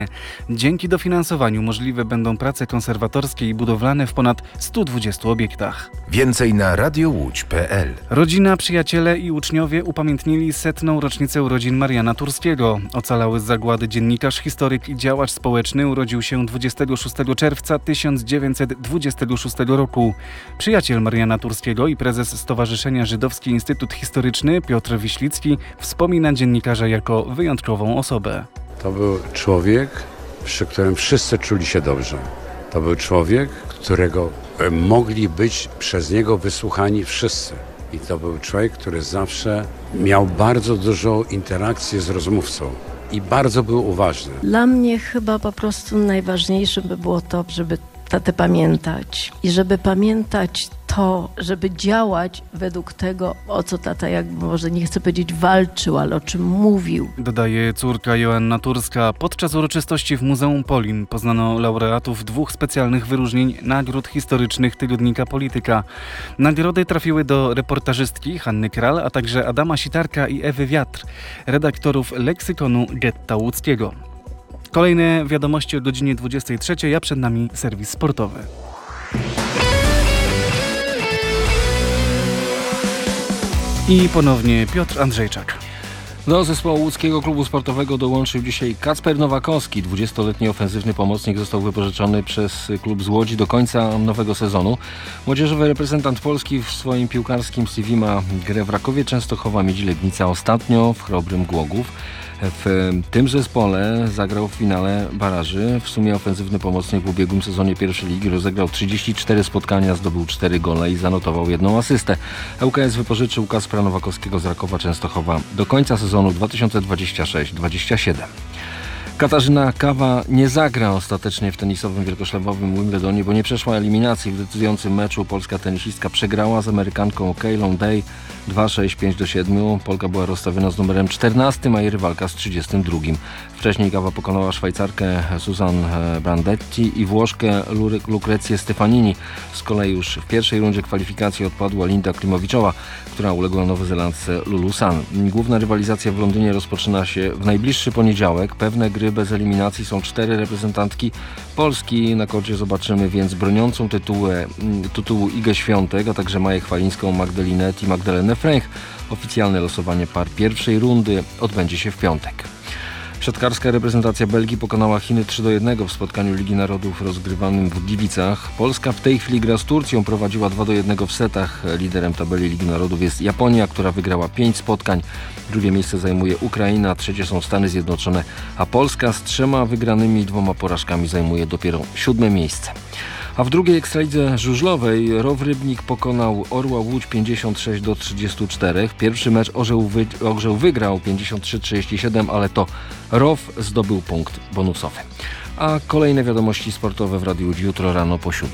Dzięki dofinansowaniu możliwe będą prace konserwatorskie i budowlane w ponad 120 obiektach. Więcej na radiołódź.pl. Rodzina, przyjaciele i uczniowie upamiętnili 100. rocznicę urodzin Mariana Turskiego. Ocalały z zagłady dziennikarz, historyk i działacz społeczny urodził się 26 czerwca 1926 roku. Przyjaciel Mariana Turskiego i prezes Stowarzyszenia Żydowski Instytut Historyczny Piotr Wiślicki wspomina dziennikarza jako wyjątkową osobę. To był człowiek, przy którym wszyscy czuli się dobrze. To był człowiek, którego mogli być przez niego wysłuchani wszyscy. I to był człowiek, który zawsze miał bardzo dużą interakcję z rozmówcą i bardzo był uważny. Dla mnie chyba po prostu najważniejsze by było to, żeby tatę pamiętać i żeby pamiętać to, żeby działać według tego, o co tata, jakby może nie chcę powiedzieć walczył, ale o czym mówił. Dodaje córka Joanna Turska. Podczas uroczystości w Muzeum Polin poznano laureatów 2 specjalnych wyróżnień nagród historycznych tygodnika Polityka. Nagrody trafiły do reportażystki Hanny Kral, a także Adama Sitarka i Ewy Wiatr, redaktorów leksykonu Getta Łódzkiego. Kolejne wiadomości o godzinie 23, a przed nami serwis sportowy. I ponownie Piotr Andrzejczak. Do zespołu łódzkiego klubu sportowego dołączył dzisiaj Kacper Nowakowski. 20-letni ofensywny pomocnik został wypożyczony przez klub z Łodzi do końca nowego sezonu. Młodzieżowy reprezentant Polski w swoim piłkarskim CV ma grę w Rakowie Częstochowa, Miedzi Legnica, ostatnio w Chrobrym Głogów. W tym zespole zagrał w finale baraży. W sumie ofensywny pomocnik w ubiegłym sezonie pierwszej ligi rozegrał 34 spotkania, zdobył 4 gole i zanotował 1 asystę. ŁKS wypożyczył Kacpra Nowakowskiego z Rakowa Częstochowa do końca sezonu 2026-27. Katarzyna Kawa nie zagra ostatecznie w tenisowym wielkoszlemowym Wimbledonie, bo nie przeszła eliminacji. W decydującym meczu polska tenisistka przegrała z Amerykanką Keilą Day 2-6, 5-7. Polka była rozstawiona z numerem 14, a jej rywalka z 32. Wcześniej Kawa pokonała Szwajcarkę Susan Brandetti i Włoszkę Lucrezję Stefanini. Z kolei już w pierwszej rundzie kwalifikacji odpadła Linda Klimowiczowa, która uległa nowozelandce Lulu San. Główna rywalizacja w Londynie rozpoczyna się w najbliższy poniedziałek. Pewne gry bez eliminacji są 4 reprezentantki Polski. Na korcie zobaczymy więc broniącą tytułu Igę Świątek, a także Maję Chwalińską, Magdalinę i Magdalenę Fręch. Oficjalne losowanie par pierwszej rundy odbędzie się w piątek. Siatkarska reprezentacja Belgii pokonała Chiny 3-1 w spotkaniu Ligi Narodów rozgrywanym w Gliwicach. Polska w tej chwili gra z Turcją, prowadziła 2-1 w setach. Liderem tabeli Ligi Narodów jest Japonia, która wygrała 5 spotkań. Drugie miejsce zajmuje Ukraina, trzecie są Stany Zjednoczone, a Polska z 3 wygranymi i 2 porażkami zajmuje dopiero 7 miejsce. A w drugiej ekstralidze żużlowej Row Rybnik pokonał Orła Łódź 56-34. Pierwszy mecz Orzeł wygrał 53-37, ale to Row zdobył punkt bonusowy. A kolejne wiadomości sportowe w Radiu Łódź jutro rano po 7.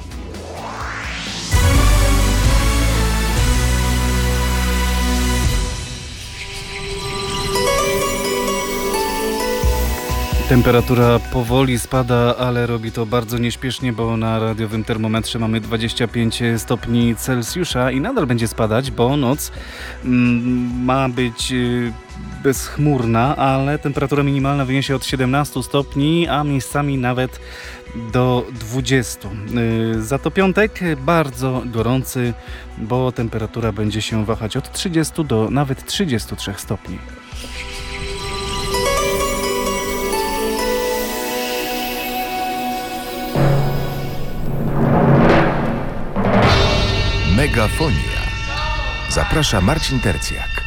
Temperatura powoli spada, ale robi to bardzo nieśpiesznie, bo na radiowym termometrze mamy 25 stopni Celsjusza i nadal będzie spadać, bo noc ma być bezchmurna, ale temperatura minimalna wyniesie od 17 stopni, a miejscami nawet do 20. Za to piątek bardzo gorący, bo temperatura będzie się wahać od 30 do nawet 33 stopni. Megafonia. Zaprasza Marcin Tercjak.